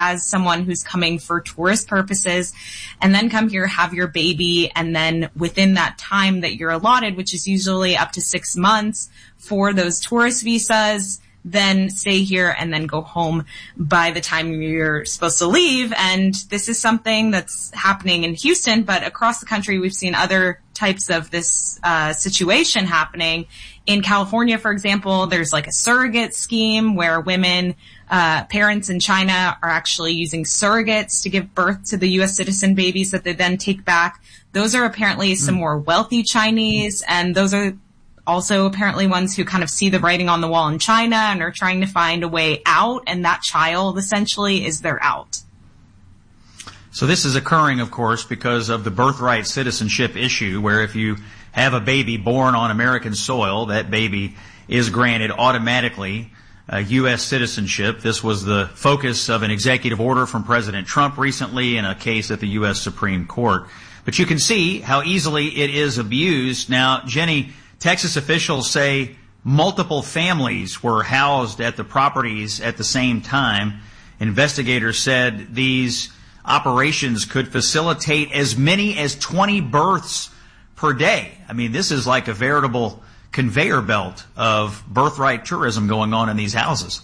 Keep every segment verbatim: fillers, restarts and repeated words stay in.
as someone who's coming for tourist purposes and then come here, have your baby, and then within that time that you're allotted, which is usually up to six months for those tourist visas, then stay here and then go home by the time you're supposed to leave. And this is something that's happening in Houston, but across the country, we've seen other types of this uh, situation happening. In California, for example, there's like a surrogate scheme where women, uh, parents in China are actually using surrogates to give birth to the U S citizen babies that they then take back. Those are apparently some more wealthy Chinese, and those are also apparently ones who kind of see the writing on the wall in China and are trying to find a way out, and that child essentially is their out. So this is occurring, of course, because of the birthright citizenship issue, where if you have a baby born on American soil, that baby is granted automatically uh, U S citizenship. This was the focus of an executive order from President Trump recently in a case at the U S Supreme Court. But you can see how easily it is abused. Now, Jenny, Texas officials say multiple families were housed at the properties at the same time. Investigators said these operations could facilitate as many as twenty births per day. I mean, this is like a veritable conveyor belt of birthright tourism going on in these houses.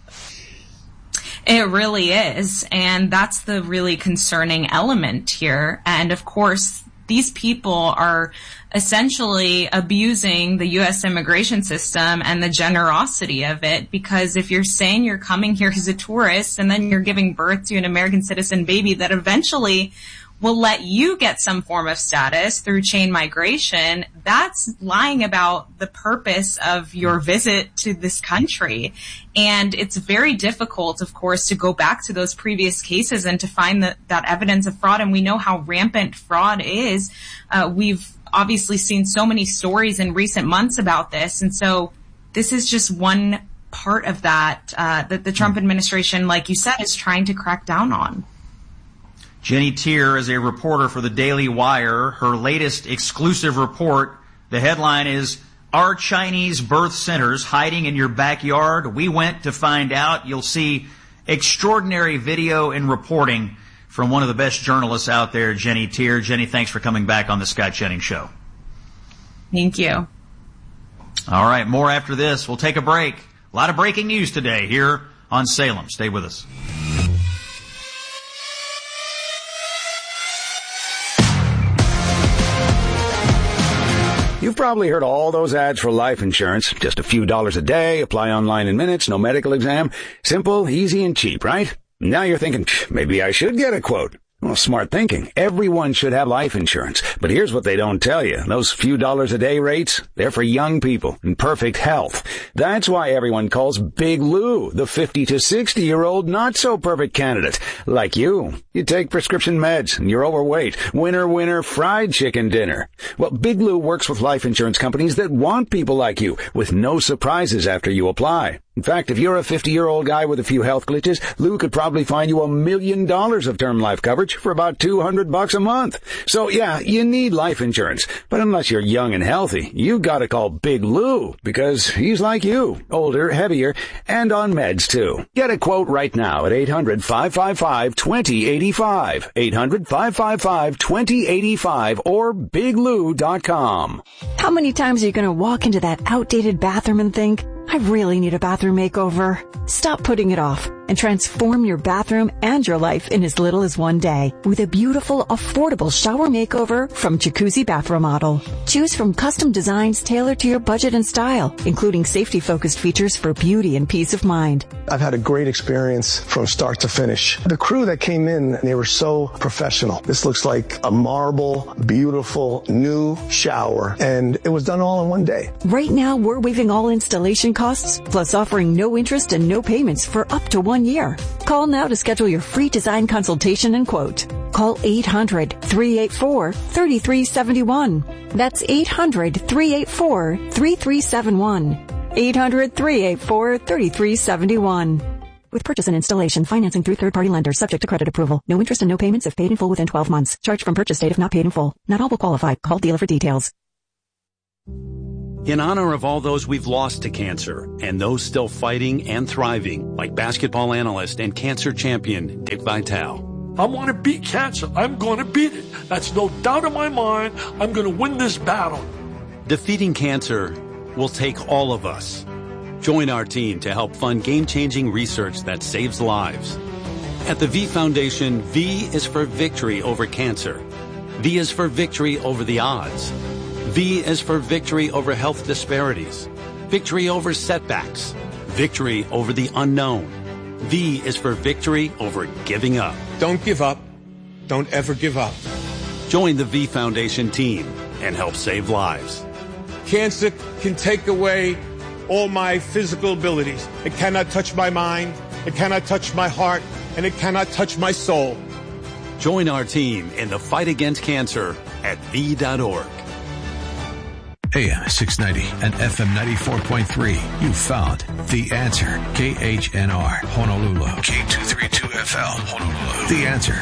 It really is. And that's the really concerning element here. And of course, these people are essentially abusing the U S immigration system and the generosity of it, because if you're saying you're coming here as a tourist and then you're giving birth to an American citizen baby that eventually will let you get some form of status through chain migration, that's lying about the purpose of your visit to this country. And it's very difficult, of course, to go back to those previous cases and to find that, that evidence of fraud. And we know how rampant fraud is. Uh, we've obviously seen so many stories in recent months about this. And so this is just one part of that, uh, that the Trump administration, like you said, is trying to crack down on. Jenny Tier is a reporter for the Daily Wire. Her latest exclusive report, the headline is, "Are Chinese birth centers hiding in your backyard? We went to find out." You'll see extraordinary video and reporting from one of the best journalists out there, Jenny Tier. Jenny, thanks for coming back on the Scott Jennings Show. Thank you. All right, more after this. We'll take a break. A lot of breaking news today here on Salem. Stay with us. You've probably heard all those ads for life insurance. Just a few dollars a day, apply online in minutes, no medical exam. Simple, easy, and cheap, right? Now you're thinking, maybe I should get a quote. Well, smart thinking. Everyone should have life insurance. But here's what they don't tell you. Those few dollars a day rates, they're for young people in perfect health. That's why everyone calls Big Lou the fifty to sixty year old not so perfect candidate. Like you. You take prescription meds and you're overweight. Winner, winner, fried chicken dinner. Well, Big Lou works with life insurance companies that want people like you with no surprises after you apply. In fact, if you're a fifty-year-old guy with a few health glitches, Lou could probably find you a million dollars of term life coverage for about two hundred bucks a month. So yeah, you need life insurance. But unless you're young and healthy, you gotta call Big Lou, because he's like you, older, heavier, and on meds too. Get a quote right now at eight hundred, five five five, two zero eight five, eight hundred, five five five, two zero eight five, or big lou dot com. How many times are you gonna walk into that outdated bathroom and think, I really need a bathroom makeover? Stop putting it off and transform your bathroom and your life in as little as one day with a beautiful, affordable shower makeover from Jacuzzi Bath Remodel. Choose from custom designs tailored to your budget and style, including safety-focused features for beauty and peace of mind. I've had a great experience from start to finish. The crew that came in, they were so professional. This looks like a marble, beautiful, new shower, and it was done all in one day. Right now, we're waiving all installation costs, plus offering no interest and no payments for up to one year. Call now to schedule your free design consultation and quote. Call eight hundred, three eight four, three three seven one. That's eight hundred, three eight four, three three seven one. eight hundred, three eight four, three three seven one. With purchase and installation, financing through third-party lenders subject to credit approval. No interest and no payments if paid in full within twelve months. Charge from purchase date if not paid in full. Not all will qualify. Call dealer for details. In honor of all those we've lost to cancer and those still fighting and thriving, like basketball analyst and cancer champion Dick Vitale. I want to beat cancer. I'm going to beat it. That's no doubt in my mind. I'm going to win this battle. Defeating cancer will take all of us. Join our team to help fund game-changing research that saves lives. At the V Foundation, V is for victory over cancer. V is for victory over the odds. V is for victory over health disparities, victory over setbacks, victory over the unknown. V is for victory over giving up. Don't give up. Don't ever give up. Join the V Foundation team and help save lives. Cancer can take away all my physical abilities. It cannot touch my mind, it cannot touch my heart, and it cannot touch my soul. Join our team in the fight against cancer at V dot org. A M six ninety and F M ninety-four point three. You found The Answer. K H N R, Honolulu. K two thirty-two F L, Honolulu. The Answer.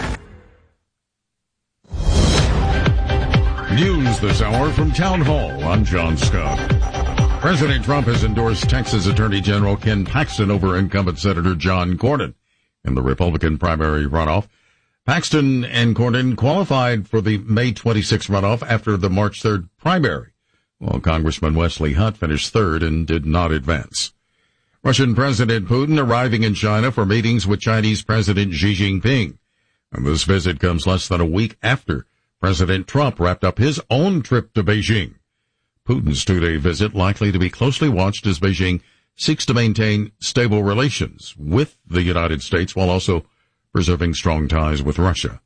News this hour from Town Hall. I'm John Scott. President Trump has endorsed Texas Attorney General Ken Paxton over incumbent Senator John Cornyn in the Republican primary runoff. Paxton and Cornyn qualified for the May twenty-sixth runoff after the March third primary, while Congressman Wesley Hunt finished third and did not advance. Russian President Putin arriving in China for meetings with Chinese President Xi Jinping. And this visit comes less than a week after President Trump wrapped up his own trip to Beijing. Putin's two-day visit likely to be closely watched as Beijing seeks to maintain stable relations with the United States while also preserving strong ties with Russia.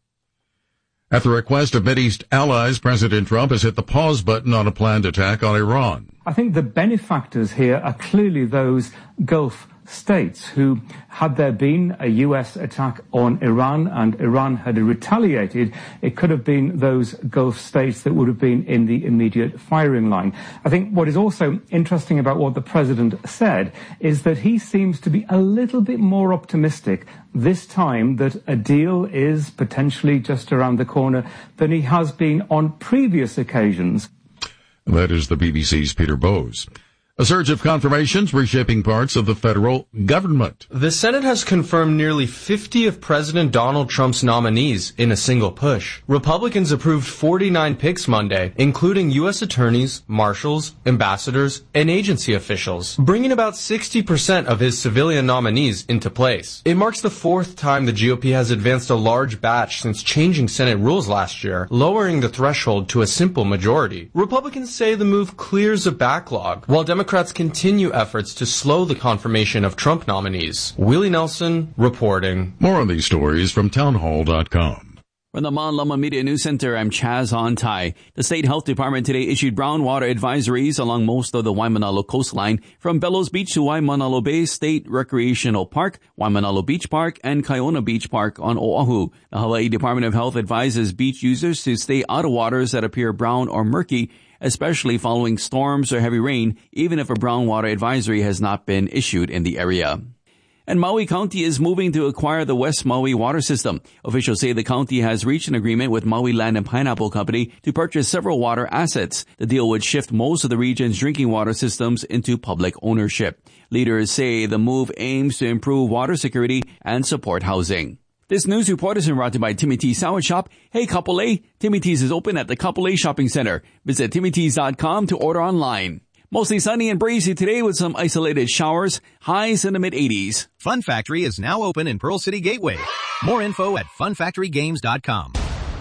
At the request of Mideast allies, President Trump has hit the pause button on a planned attack on Iran. I think the benefactors here are clearly those Gulf states who, had there been a U S attack on Iran and Iran had retaliated, it could have been those Gulf states that would have been in the immediate firing line. I think what is also interesting about what the president said is that he seems to be a little bit more optimistic this time that a deal is potentially just around the corner than he has been on previous occasions. That is the B B C's Peter Bowes. A surge of confirmations reshaping parts of the federal government. The Senate has confirmed nearly fifty of President Donald Trump's nominees in a single push. Republicans approved forty-nine picks Monday, including U S attorneys, marshals, ambassadors, and agency officials, bringing about sixty percent of his civilian nominees into place. It marks the fourth time the G O P has advanced a large batch since changing Senate rules last year, lowering the threshold to a simple majority. Republicans say the move clears a backlog, while Democrats Democrats continue efforts to slow the confirmation of Trump nominees. Willie Nelson reporting. More on these stories from townhall dot com. From the Mon Lama Media News Center, I'm Chaz Ontai. The State Health Department today issued brown water advisories along most of the Waimanalo coastline from Bellows Beach to Waimanalo Bay State Recreational Park, Waimanalo Beach Park, and Kiona Beach Park on Oahu. The Hawaii Department of Health advises beach users to stay out of waters that appear brown or murky, especially following storms or heavy rain, even if a brown water advisory has not been issued in the area. And Maui County is moving to acquire the West Maui water system. Officials say the county has reached an agreement with Maui Land and Pineapple Company to purchase several water assets. The deal would shift most of the region's drinking water systems into public ownership. Leaders say the move aims to improve water security and support housing. This news report is brought to you by Timmy T's Sandwich Shop. Hey, Kapolei, Timmy T's is open at the Kapolei Shopping Center. Visit timmy t's dot com to order online. Mostly sunny and breezy today with some isolated showers, highs in the mid eighties. Fun Factory is now open in Pearl City Gateway. More info at fun factory games dot com.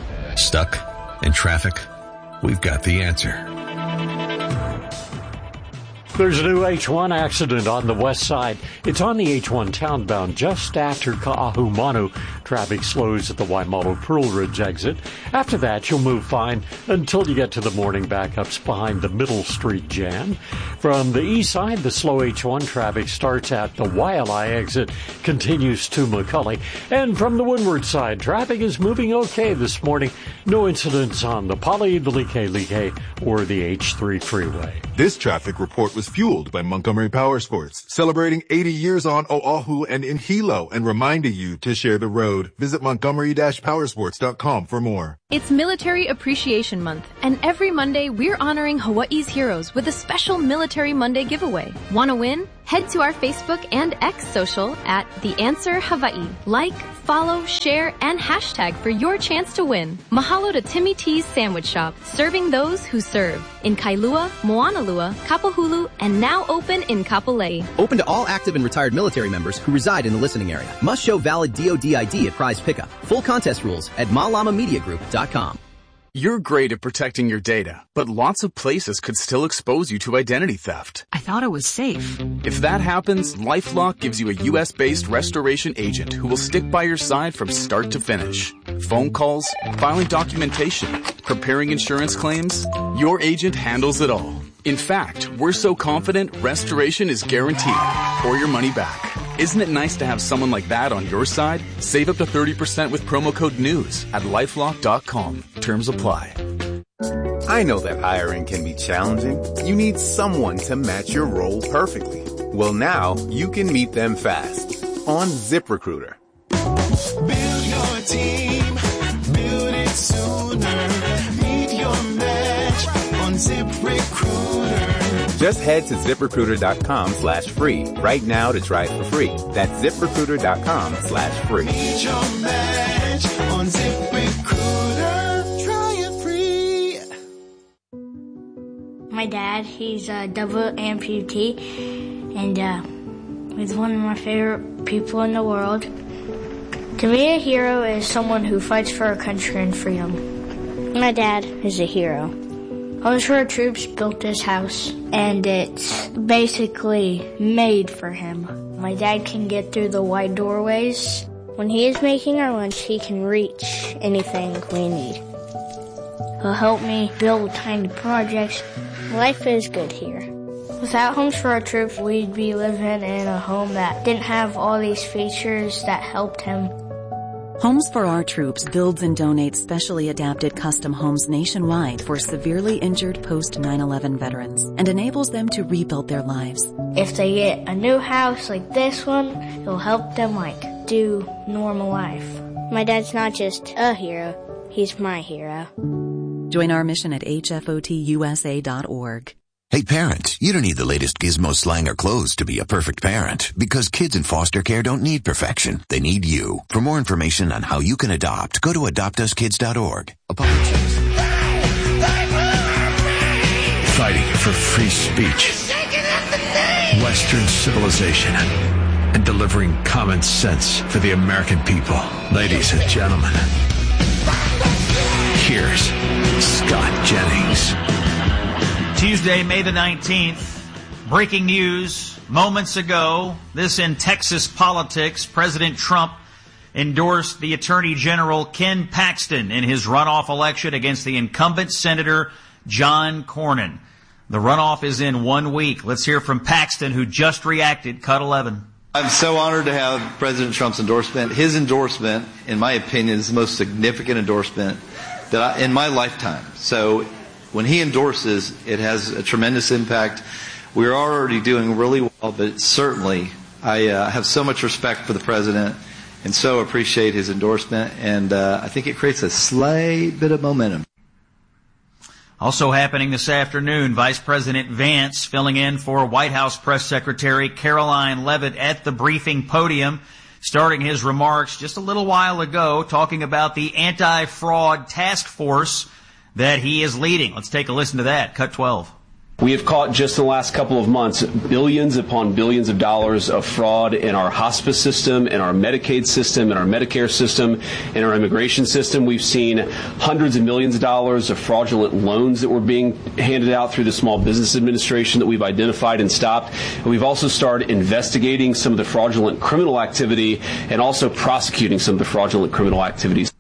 Stuck in traffic? We've got the answer. There's a new H one accident on the west side. It's on the H one townbound just after Ka'ahumanu. Traffic slows at the Waimalu Pearl Ridge exit. After that, you'll move fine until you get to the morning backups behind the Middle Street jam. From the east side, the slow H one traffic starts at the Waialae exit, continues to McCully. And from the windward side, traffic is moving okay this morning. No incidents on the Pali, the Like-Like, or the H three freeway. This traffic report was fueled by Montgomery Power Sports, celebrating eighty years on Oahu and in Hilo and reminding you to share the road code. Visit Montgomery Powersports dot com for more. It's Military Appreciation Month, and every Monday we're honoring Hawaii's heroes with a special Military Monday giveaway. Want to win? Head to our Facebook and X social at The Answer Hawaii. Like, follow, share, and hashtag for your chance to win. Mahalo to Timmy T's Sandwich Shop, serving those who serve. In Kailua, Moanalua, Kapahulu, and now open in Kapolei. Open to all active and retired military members who reside in the listening area. Must show valid D O D I D at prize pickup. Full contest rules at malama media group dot com. You're great at protecting your data, but lots of places could still expose you to identity theft. I thought it was safe. If that happens, LifeLock gives you a U S-based restoration agent who will stick by your side from start to finish. Phone calls, filing documentation, preparing insurance claims, your agent handles it all. In fact, we're so confident restoration is guaranteed or your money back. Isn't it nice to have someone like that on your side? Save up to thirty percent with promo code NEWS at lifelock dot com. Terms apply. I know that hiring can be challenging. You need someone to match your role perfectly. Well, now you can meet them fast on ZipRecruiter. Build your team, build it sooner. Meet your match on ZipRecruiter. Just head to ZipRecruiter.com slash free right now to try it for free. That's ZipRecruiter.com slash free. Meet your match on ZipRecruiter. Try it free. My dad, he's a double amputee, and uh, he's one of my favorite people in the world. To me, a hero is someone who fights for our country and freedom. My dad is a hero. Homes for Our Troops built this house, and it's basically made for him. My dad can get through the wide doorways. When he is making our lunch, he can reach anything we need. He'll help me build tiny projects. Life is good here. Without Homes for Our Troops, we'd be living in a home that didn't have all these features that helped him. Homes for Our Troops builds and donates specially adapted custom homes nationwide for severely injured post nine eleven veterans and enables them to rebuild their lives. If they get a new house like this one, it'll help them, like, do normal life. My dad's not just a hero, he's my hero. Join our mission at H F O T U S A dot org. Hey parents, you don't need the latest gizmo, slang, or clothes to be a perfect parent, because kids in foster care don't need perfection. They need you. For more information on how you can adopt, go to adopt us kids dot org. Apologies. Fighting for free speech, Western civilization, and delivering common sense for the American people. Ladies and gentlemen, here's Scott Jennings. Tuesday, May the nineteenth, breaking news moments ago. This in Texas politics. President Trump endorsed the Attorney General Ken Paxton in his runoff election against the incumbent Senator John Cornyn. The runoff is in one week. Let's hear from Paxton, who just reacted. Cut eleven. I'm so honored to have President Trump's endorsement. His endorsement, in my opinion, is the most significant endorsement that I, in my lifetime. So when he endorses, it has a tremendous impact. We're already doing really well, but certainly I uh, have so much respect for the president and so appreciate his endorsement, and uh, I think it creates a slight bit of momentum. Also happening this afternoon, Vice President Vance filling in for White House Press Secretary Caroline Leavitt at the briefing podium, starting his remarks just a little while ago, talking about the anti-fraud task force that he is leading. Let's take a listen to that. Cut twelve. We have caught just in the last couple of months billions upon billions of dollars of fraud in our hospice system, in our Medicaid system, in our Medicare system, in our immigration system. We've seen hundreds of millions of dollars of fraudulent loans that were being handed out through the Small Business Administration that we've identified and stopped. And we've also started investigating some of the fraudulent criminal activity and also prosecuting some of the fraudulent criminal activities.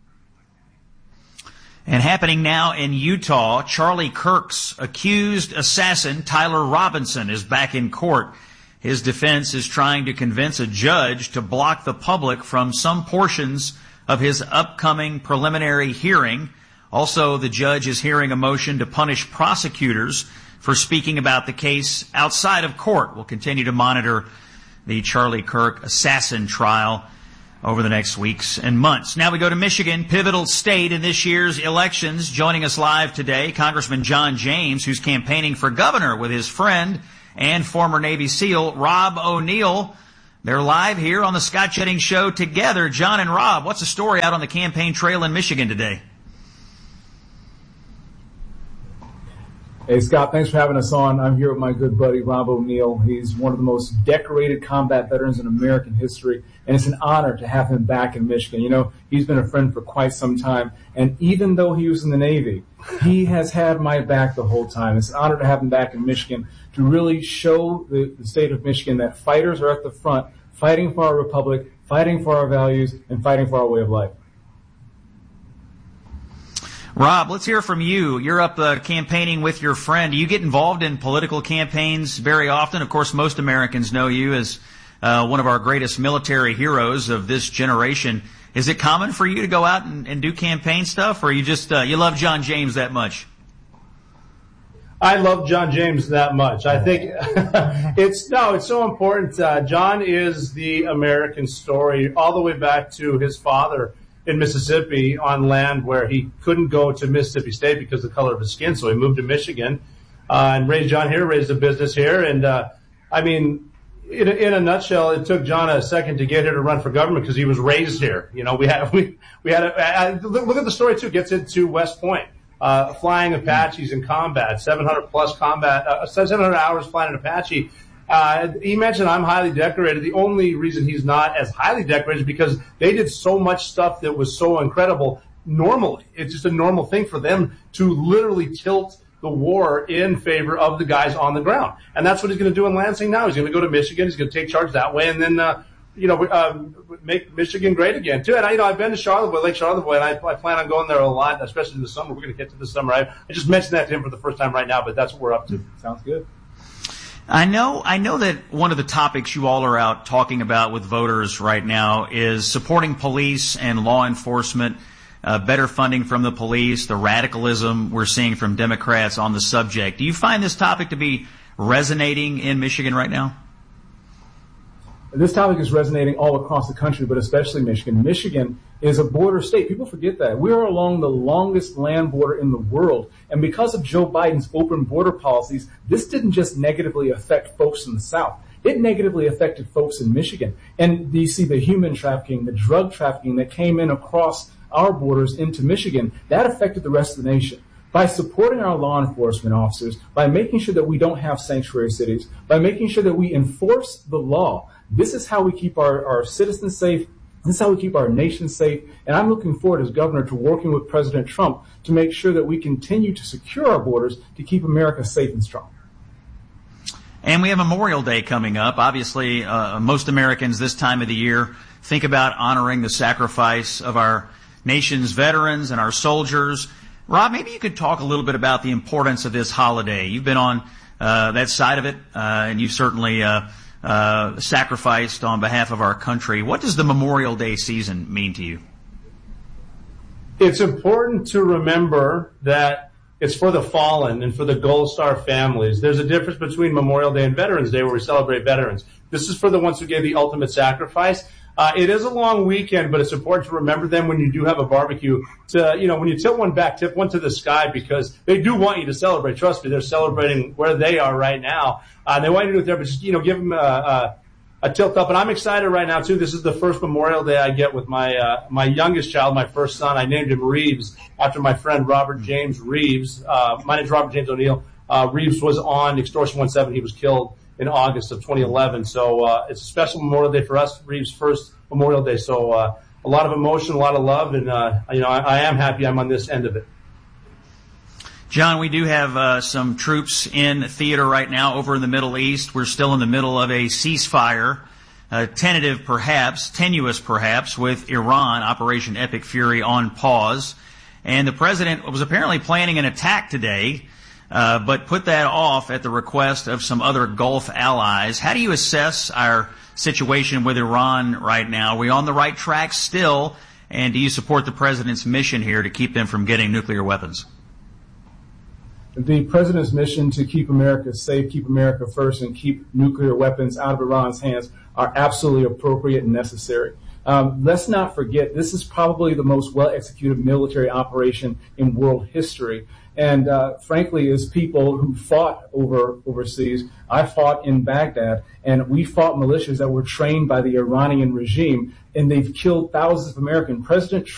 And happening now in Utah, Charlie Kirk's accused assassin, Tyler Robinson, is back in court. His defense is trying to convince a judge to block the public from some portions of his upcoming preliminary hearing. Also, the judge is hearing a motion to punish prosecutors for speaking about the case outside of court. We'll continue to monitor the Charlie Kirk assassin trial. over the next weeks and months. Now we go to Michigan, pivotal state in this year's elections. Joining us live today, Congressman John James, who's campaigning for governor with his friend and former Navy SEAL Rob O'Neill. They're live here on the Scott Jennings Show together. John and Rob, what's the story out on the campaign trail in Michigan today? Hey, Scott, thanks for having us on. I'm here with my good buddy, Rob O'Neill. He's one of the most decorated combat veterans in American history, and it's an honor to have him back in Michigan. You know, he's been a friend for quite some time, and even though he was in the Navy, he has had my back the whole time. It's an honor to have him back in Michigan to really show the, the state of Michigan that fighters are at the front, fighting for our republic, fighting for our values, and fighting for our way of life. Rob, let's hear from you. You're up uh, campaigning with your friend. Do you get involved in political campaigns very often? Of course, most Americans know you as uh, one of our greatest military heroes of this generation. Is it common for you to go out and, and do campaign stuff, or you just uh, you love John James that much? I love John James that much. I think it's no, it's so important. Uh, John is the American story all the way back to his father in Mississippi on land where he couldn't go to Mississippi State because of the color of his skin. So he moved to Michigan uh, and raised John here, raised a business here. And, uh, I mean, in a, in a nutshell, it took John a second to get here to run for government because he was raised here. You know, we had, we, we had, a, a, look at the story too, gets into West Point, uh, flying Apaches in combat, seven hundred plus combat, uh, seven hundred hours flying an Apache. Uh, he mentioned I'm highly decorated. The only reason he's not as highly decorated is because they did so much stuff that was so incredible normally. It's just a normal thing for them to literally tilt the war in favor of the guys on the ground. And that's what he's going to do in Lansing now. He's going to go to Michigan. He's going to take charge that way and then, uh, you know, uh, make Michigan great again, too. And, I, you know, I've been to Charlevoix, Lake Charlevoix, and I, I plan on going there a lot, especially in the summer. We're going to get to the summer. I, I just mentioned that to him for the first time right now, but that's what we're up to. Sounds good. I know, I know that one of the topics you all are out talking about with voters right now is supporting police and law enforcement, uh, better funding from the police, the radicalism we're seeing from Democrats on the subject. Do you find this topic to be resonating in Michigan right now? This topic is resonating all across the country, but especially Michigan. Michigan is a border state. People forget that. We are along the longest land border in the world. And because of Joe Biden's open border policies, this didn't just negatively affect folks in the South. It negatively affected folks in Michigan. And you see the human trafficking, the drug trafficking that came in across our borders into Michigan, that affected the rest of the nation. By supporting our law enforcement officers, by making sure that we don't have sanctuary cities, by making sure that we enforce the law, this is how we keep our, our citizens safe. This is how we keep our nation safe. And I'm looking forward as governor to working with President Trump to make sure that we continue to secure our borders to keep America safe and strong. And we have Memorial Day coming up. Obviously, uh, most Americans this time of the year think about honoring the sacrifice of our nation's veterans and our soldiers. Rob, maybe you could talk a little bit about the importance of this holiday. You've been on uh, that side of it, uh, and you've certainly uh, uh, sacrificed on behalf of our country. What does the Memorial Day season mean to you? It's important to remember that it's for the fallen and for the Gold Star families. There's a difference between Memorial Day and Veterans Day, where we celebrate veterans. This is for the ones who gave the ultimate sacrifice. Uh, it is a long weekend, but it's important to remember them when you do have a barbecue. To, you know, when you tilt one back, tip one to the sky, because they do want you to celebrate. Trust me, they're celebrating where they are right now. Uh, they want you to do it there, but just, you know, give them a, a, a tilt up. And I'm excited right now, too. This is the first Memorial Day I get with my, uh, my youngest child, my first son. I named him Reeves after my friend Robert James Reeves. Uh, my name's Robert James O'Neill. Uh, Reeves was on Extortion one seven. He was killed in August of twenty eleven. So, uh, it's a special Memorial Day for us, Reeves' first Memorial Day. So, uh, a lot of emotion, a lot of love, and, uh, you know, I, I am happy I'm on this end of it. John, we do have uh, some troops in theater right now over in the Middle East. We're still in the middle of a ceasefire, uh, tentative perhaps, tenuous perhaps, with Iran, Operation Epic Fury, on pause. And the president was apparently planning an attack today, uh, but put that off at the request of some other Gulf allies. How do you assess our situation with Iran right now? Are we on the right track still? And do you support the president's mission here to keep them from getting nuclear weapons? The president's mission to keep America safe, keep America first, and keep nuclear weapons out of Iran's hands are absolutely appropriate and necessary. Um, let's not forget, this is probably the most well-executed military operation in world history. And uh, frankly, as people who fought over overseas, I fought in Baghdad, and we fought militias that were trained by the Iranian regime, and they've killed thousands of Americans. President